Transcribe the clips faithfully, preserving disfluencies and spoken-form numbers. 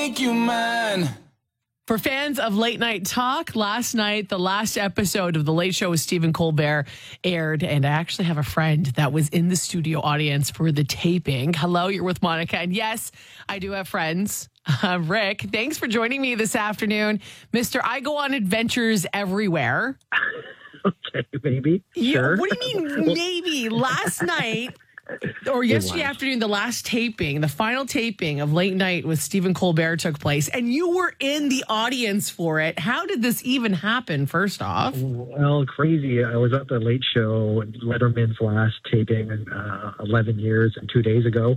Make you man. For fans of late night talk, last night, the last episode of The Late Show with Stephen Colbert aired, and I actually have a friend that was in the studio audience for the taping. Hello, you're with Monica. And yes, I do have friends. Uh, Rick, thanks for joining me this afternoon. Mister I go on adventures everywhere. Okay, maybe. You, Sure. what do you mean, maybe? Last night, or yesterday afternoon, the last taping, the final taping of Late Night with Stephen Colbert took place, and you were in the audience for it. How did this even happen, first off? Well, crazy. I was at the Late Show, Letterman's last taping, uh, eleven years and two days ago.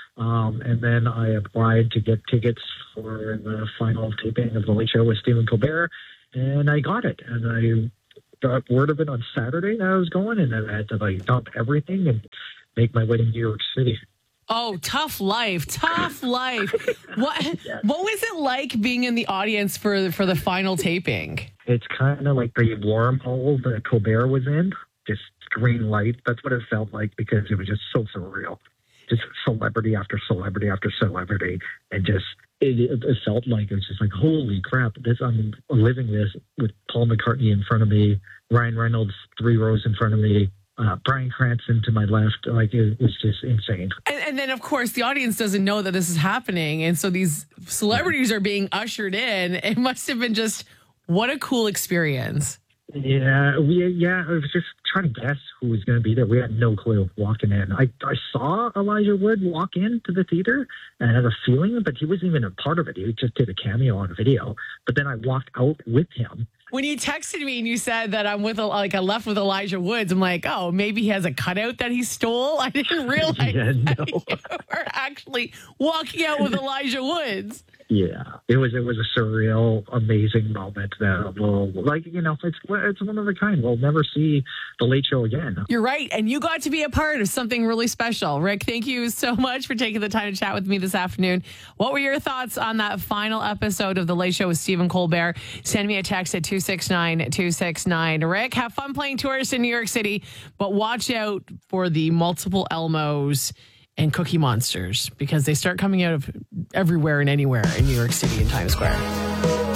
Um, and then I applied to get tickets for the final taping of The Late Show with Stephen Colbert, and I got it. And I got word of it on Saturday that I was going, and I had to like dump everything and make my way to New York City. Oh, tough life, tough life. What what was it like being in the audience for for the final taping? It's kind of like the wormhole that Colbert was in, just green light. That's what it felt like, because it was just so surreal. Just celebrity after celebrity after celebrity, and just it, it felt like it was just like, holy crap! This I'm living this with Paul McCartney in front of me, Ryan Reynolds three rows in front of me. Uh, Bryan Cranston to my left, like it was just insane. And, and then, of course, the audience doesn't know that this is happening, and so these celebrities are being ushered in. It must have been just what a cool experience. Yeah, we yeah. I was just trying to guess who was going to be there. We had no clue walking in. I I saw Elijah Wood walk into the theater, and I had a feeling, but he wasn't even a part of it. He just did a cameo on a video. But then I walked out with him. When you texted me and you said that I'm with, like, I left with Elijah Woods, I'm like, oh, maybe he has a cutout that he stole. I didn't realize Yeah, no. that you were actually walking out with Elijah Woods. Yeah, it was it was a surreal, amazing moment that will, like, you know, it's it's one of a kind. We'll never see The Late Show again. You're right, and you got to be a part of something really special. Rick, thank you so much for taking the time to chat with me this afternoon. What were your thoughts on that final episode of The Late Show with Stephen Colbert? Send me a text at two six nine two six nine. Rick, have fun playing tourists in New York City, but watch out for the multiple Elmos and Cookie Monsters, because they start coming out of everywhere and anywhere in New York City and Times Square.